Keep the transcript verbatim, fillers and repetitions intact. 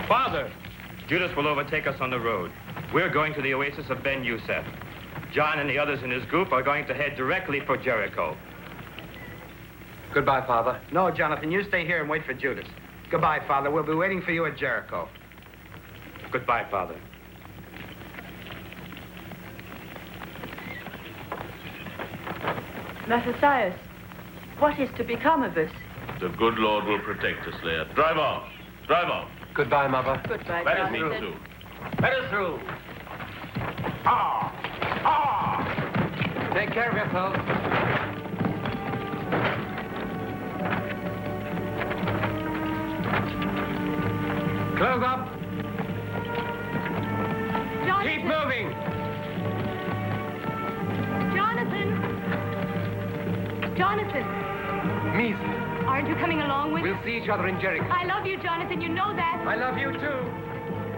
Father! Judas will overtake us on the road. We're going to the oasis of Ben Youssef. John and the others in his group are going to head directly for Jericho. Goodbye, Father. No, Jonathan, you stay here and wait for Judas. Goodbye, Father. We'll be waiting for you at Jericho. Goodbye, Father. Mattathias, what is to become of us? The good Lord will protect us, Leah. Drive on. Drive on. Goodbye, Mother. Goodbye, Let us meet Jonathan. soon. Let us through. Ah! Ah! Take care of yourself. Close up. Jonathan! Keep moving. Jonathan! Jonathan! Measles. Aren't you coming along with We'll see each other in Jericho. I love you, Jonathan. You know that. I love you, too.